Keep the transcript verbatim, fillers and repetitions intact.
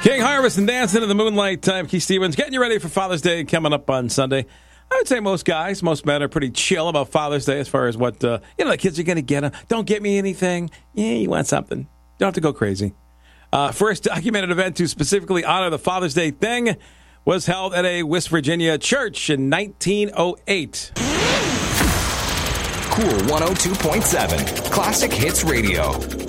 King Harvest and Dancing in the Moonlight. Time, Keith Stevens, getting you ready for Father's Day coming up on Sunday. I would say most guys, most men are pretty chill about Father's Day as far as what, uh, you know, the kids are going to get them. Don't get me anything. Yeah, you want something. Don't have to go crazy. Uh, first documented event to specifically honor the Father's Day thing was held at a West Virginia church in nineteen oh eight. Cool one oh two point seven, Classic Hits Radio.